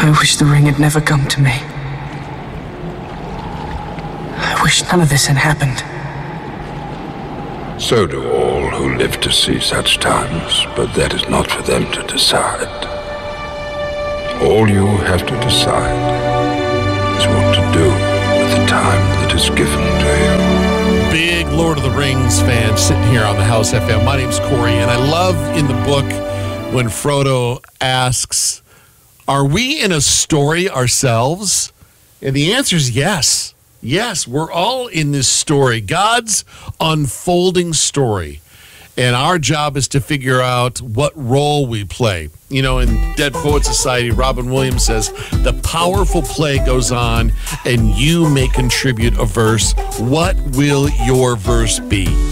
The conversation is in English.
I wish the ring had never come to me. I wish none of this had happened. So do all who live to see such times, but that is not for them to decide. All you have to decide is what to do with the time that is given to you. Big Lord of the Rings fan sitting here on the House FM. My name's Corey, and I love in the book when Frodo asks, are we in a story ourselves? And the answer is yes. Yes, we're all in this story, God's unfolding story. And our job is to figure out what role we play. You know, in Dead Poets Society, Robin Williams says, the powerful play goes on and you may contribute a verse. What will your verse be?